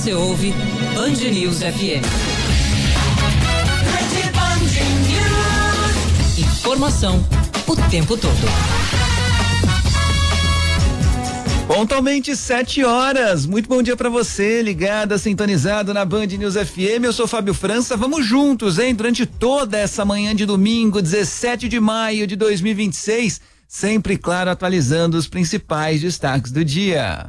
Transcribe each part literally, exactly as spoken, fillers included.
Você ouve Band News F M. Informação o tempo todo. Pontualmente sete horas. Muito bom dia pra você, ligada, sintonizado na Band News F M. Eu sou Fábio França. Vamos juntos, hein? Durante toda essa manhã de domingo, dezessete de maio de dois mil e vinte e seis, sempre, claro, atualizando os principais destaques do dia.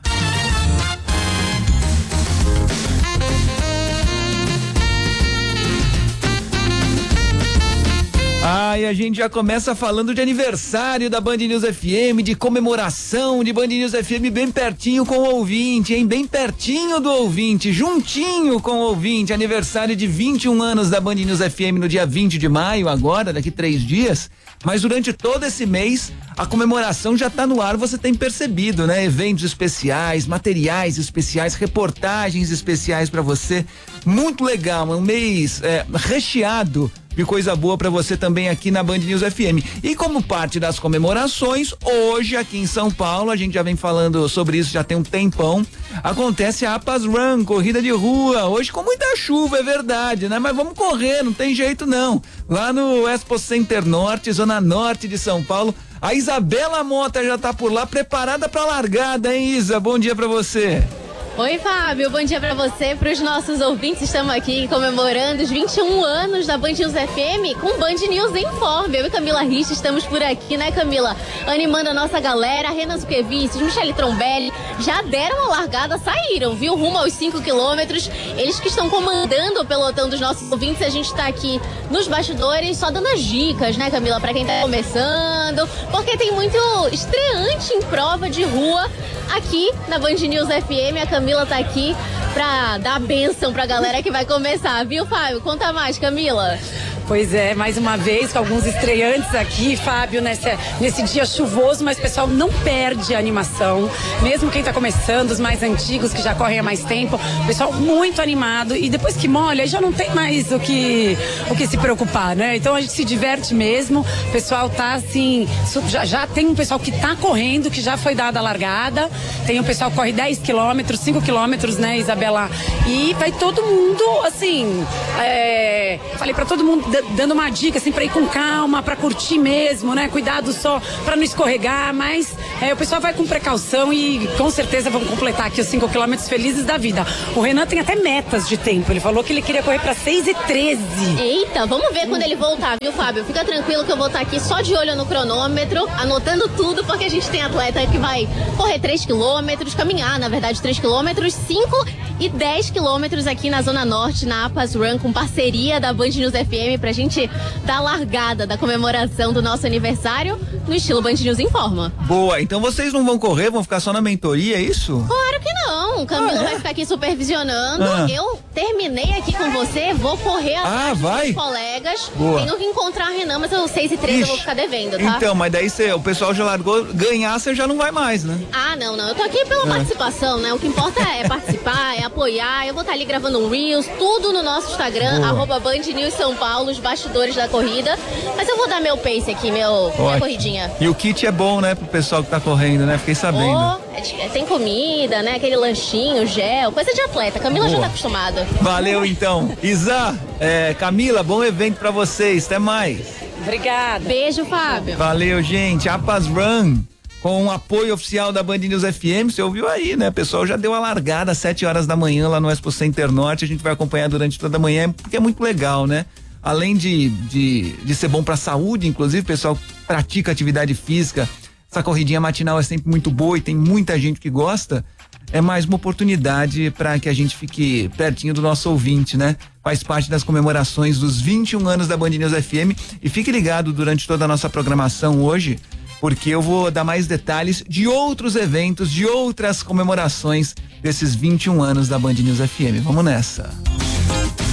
Ah, e a gente já começa falando de aniversário da Band News F M, de comemoração de Band News F M bem pertinho com o ouvinte, hein? Bem pertinho do ouvinte, juntinho com o ouvinte. Aniversário de vinte e um anos da Band News F M no dia vinte de maio, agora, daqui três dias. Mas durante todo esse mês, a comemoração já tá no ar, você tem percebido, né? Eventos especiais, materiais especiais, reportagens especiais pra você. Muito legal, um mês é, recheado de coisa boa pra você também aqui na Band News F M. E como parte das comemorações, hoje aqui em São Paulo, a gente já vem falando sobre isso já tem um tempão, acontece a Apas Run, corrida de rua, hoje com muita chuva, é verdade, né? Mas vamos correr, não tem jeito não. Lá no Expo Center Norte, zona norte de São Paulo, a Isabela Mota já tá por lá, preparada pra largada, hein, Isa? Bom dia pra você. Oi, Fábio, bom dia pra você, pros nossos ouvintes. Estamos aqui comemorando os vinte e um anos da Band News F M com Band News Informe. Eu e Camila Rich estamos por aqui, né, Camila? Animando a nossa galera. Renan Zuquevices, Michele Trombelli já deram a largada, saíram, viu? Rumo aos cinco quilômetros. Eles que estão comandando o pelotão dos nossos ouvintes. A gente tá aqui nos bastidores só dando as dicas, né, Camila? Pra quem tá começando, porque tem muito estreante em prova de rua aqui na Band News F M. A Camila tá aqui pra dar a bênção pra galera que vai começar, viu, Fábio? Conta mais, Camila. Pois é, mais uma vez com alguns estreantes aqui, Fábio, nesse, nesse dia chuvoso, mas o pessoal não perde a animação, mesmo quem tá começando, os mais antigos que já correm há mais tempo, o pessoal muito animado, e depois que molha, já não tem mais o que, o que se preocupar, né? Então a gente se diverte mesmo, o pessoal tá assim, já, já tem um pessoal que tá correndo, que já foi dada a largada, tem um pessoal que corre dez quilômetros, cinco quilômetros, né, Isabela? E vai todo mundo, assim, é, falei pra todo mundo, dando uma dica assim pra ir com calma, pra curtir mesmo, né? Cuidado só pra não escorregar, mas é, o pessoal vai com precaução e com certeza vão completar aqui os cinco quilômetros felizes da vida. O Renan tem até metas de tempo, ele falou que ele queria correr pra seis e treze. Eita, vamos ver quando ele voltar, viu, Fábio? Fica tranquilo que eu vou estar aqui só de olho no cronômetro, anotando tudo, porque a gente tem atleta que vai correr três quilômetros, caminhar, na verdade, três quilômetros, cinco e dez quilômetros aqui na Zona Norte, na Apas Run, com parceria da Band News F M, pra gente dar a largada da comemoração do nosso aniversário no estilo Band News Informa. Boa, então vocês não vão correr, vão ficar só na mentoria, é isso? Claro que não, Camila ah, é? vai ficar aqui supervisionando, ah. eu terminei aqui com você, vou correr atrás ah, vai? dos meus colegas, Boa. Tenho que encontrar a Renan, mas eu seis e treze eu vou ficar devendo, tá? Então, mas daí cê, o pessoal já largou, ganhar você já não vai mais, né? Ah, não, não, eu tô aqui pela ah. participação, né? O que importa é participar, é apoiar, eu vou estar ali gravando um Reels, tudo no nosso Instagram, Boa. arroba Band News São Paulo, os bastidores da corrida, mas eu vou dar meu pace aqui, meu, minha corridinha. E o kit é bom, né, pro pessoal que tá correndo, né? Fiquei sabendo. Oh, é, tem comida, né? Aquele lanchinho, gel, coisa de atleta. Camila Boa. já tá acostumada. Valeu, então. Isa, é, Camila, bom evento pra vocês. Até mais. Obrigada. Beijo, Fábio. Valeu, gente. Apas Run, com o apoio oficial da Band News F M, você ouviu aí, né? O pessoal já deu a largada às sete horas da manhã lá no Expo Center Norte. A gente vai acompanhar durante toda a manhã, porque é muito legal, né? Além de, de, de ser bom pra saúde, inclusive, o pessoal pratica atividade física. Essa corridinha matinal é sempre muito boa e tem muita gente que gosta. É mais uma oportunidade para que a gente fique pertinho do nosso ouvinte, né? Faz parte das comemorações dos vinte e um anos da Band News F M. E fique ligado durante toda a nossa programação hoje, porque eu vou dar mais detalhes de outros eventos, de outras comemorações desses vinte e um anos da Band News F M. Vamos nessa.